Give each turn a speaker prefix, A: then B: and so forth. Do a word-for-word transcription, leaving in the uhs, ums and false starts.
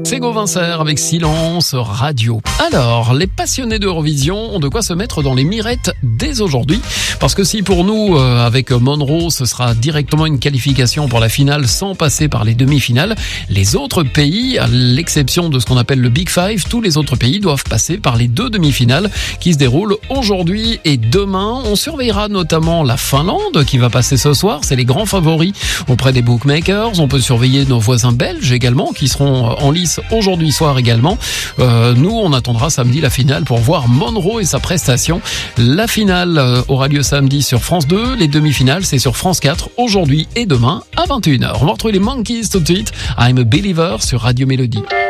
A: C'est Gauvin Serre avec Silence Radio. Alors, les passionnés d'Eurovision ont de quoi se mettre dans les mirettes dès aujourd'hui. Parce que si pour nous, euh, avec Monroe, ce sera directement une qualification pour la finale sans passer par les demi-finales, les autres pays, à l'exception de ce qu'on appelle le Big Five, tous les autres pays doivent passer par les deux demi-finales qui se déroulent aujourd'hui et demain. On surveillera notamment la Finlande qui va passer ce soir. C'est les grands favoris auprès des bookmakers. On peut surveiller nos voisins belges également qui seront en lice aujourd'hui soir également. Euh, nous, on attendra samedi la finale pour voir Monroe et sa prestation. La finale euh, aura lieu samedi sur France deux. Les demi-finales, c'est sur France quatre aujourd'hui et demain à vingt et une heures. On va retrouver les Monkeys tout de suite. I'm a Believer sur Radio Mélodie.